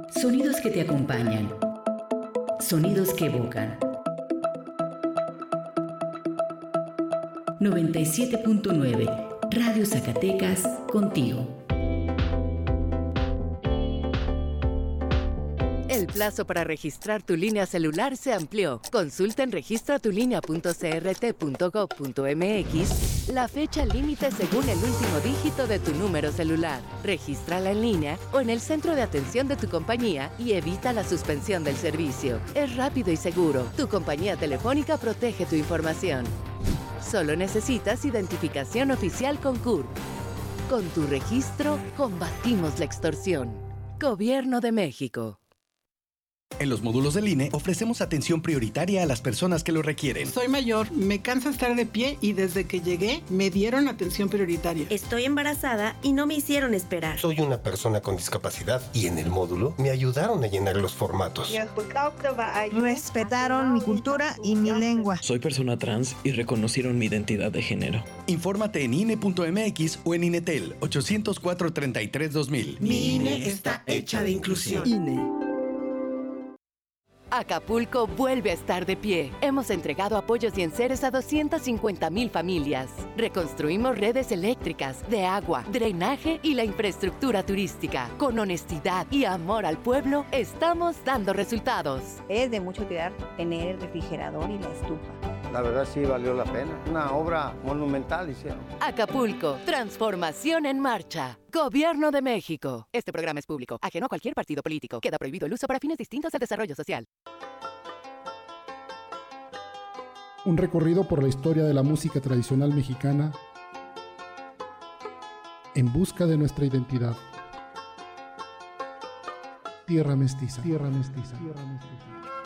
Sonidos que te acompañan. Sonidos que evocan. 97.9 Radio Zacatecas, contigo. El plazo para registrar tu línea celular se amplió. Consulta en registratulinea.crt.gov.mx la fecha límite según el último dígito de tu número celular. Regístrala en línea o en el centro de atención de tu compañía y evita la suspensión del servicio. Es rápido y seguro. Tu compañía telefónica protege tu información. Solo necesitas identificación oficial con CURP. Con tu registro, combatimos la extorsión. Gobierno de México. En los módulos del INE ofrecemos atención prioritaria a las personas que lo requieren. Soy mayor, me cansa estar de pie y desde que llegué me dieron atención prioritaria. Estoy embarazada y no me hicieron esperar. Soy una persona con discapacidad y en el módulo me ayudaron a llenar los formatos. Respetaron mi cultura y mi lengua. Soy persona trans y reconocieron mi identidad de género. Infórmate en INE.mx o en INETEL 804-33-2000. Mi INE está hecha de inclusión. INE. Acapulco vuelve a estar de pie. Hemos entregado apoyos y enseres a 250,000 familias. Reconstruimos redes eléctricas, de agua, drenaje y la infraestructura turística. Con honestidad y amor al pueblo, estamos dando resultados. Es de mucha utilidad tener el refrigerador y la estufa. La verdad sí valió la pena. Una obra monumental hicieron. Acapulco, transformación en marcha. Gobierno de México. Este programa es público, ajeno a cualquier partido político. Queda prohibido el uso para fines distintos al desarrollo social. Un recorrido por la historia de la música tradicional mexicana en busca de nuestra identidad. Tierra mestiza. Tierra mestiza. Tierra mestiza.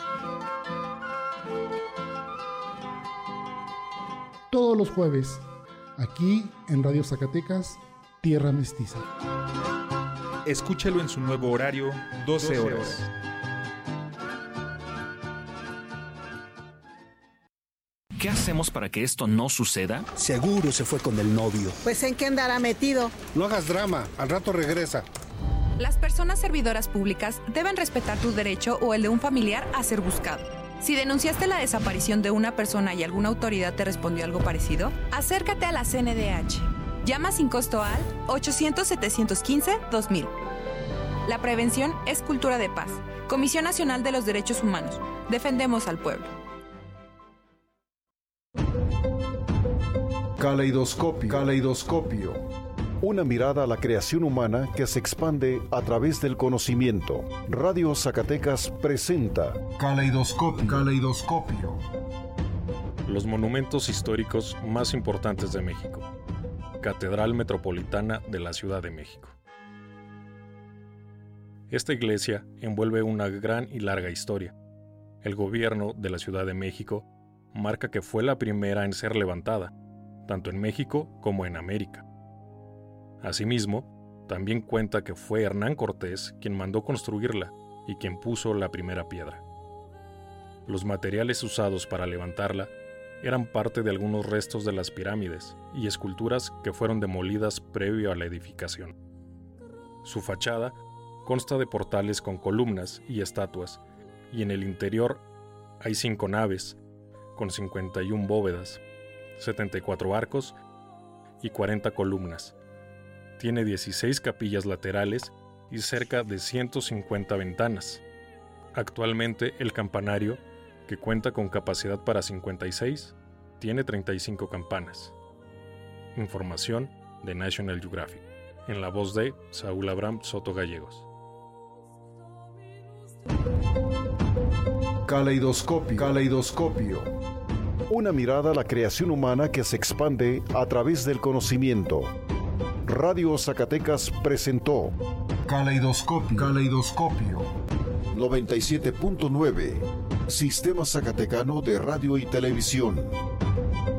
Todos los jueves, aquí en Radio Zacatecas, Tierra Mestiza. Escúchalo en su nuevo horario, 12 horas. ¿Qué hacemos para que esto no suceda? Seguro se fue con el novio. Pues ¿en qué andará metido? No hagas drama, al rato regresa. Las personas servidoras públicas deben respetar tu derecho o el de un familiar a ser buscado. Si denunciaste la desaparición de una persona y alguna autoridad te respondió algo parecido, acércate a la CNDH. Llama sin costo al 800-715-2000. La prevención es cultura de paz. Comisión Nacional de los Derechos Humanos. Defendemos al pueblo. Caleidoscopio. Caleidoscopio. Una mirada a la creación humana que se expande a través del conocimiento. Radio Zacatecas presenta Caleidoscopio. Caleidoscopio. Los monumentos históricos más importantes de México. Catedral Metropolitana de la Ciudad de México. Esta iglesia envuelve una gran y larga historia. El gobierno de la Ciudad de México marca que fue la primera en ser levantada, tanto en México como en América. Asimismo, también cuenta que fue Hernán Cortés quien mandó construirla y quien puso la primera piedra. Los materiales usados para levantarla eran parte de algunos restos de las pirámides y esculturas que fueron demolidas previo a la edificación. Su fachada consta de portales con columnas y estatuas, y en el interior hay 5 naves, con 51 bóvedas, 74 arcos y 40 columnas. Tiene 16 capillas laterales y cerca de 150 ventanas. Actualmente el campanario, que cuenta con capacidad para 56, tiene 35 campanas. Información de National Geographic, en la voz de Saúl Abraham Soto Gallegos. Caleidoscopio. Caleidoscopio. Una mirada a la creación humana que se expande a través del conocimiento. Radio Zacatecas presentó Caleidoscopio. Caleidoscopio. 97.9 Sistema Zacatecano de Radio y Televisión.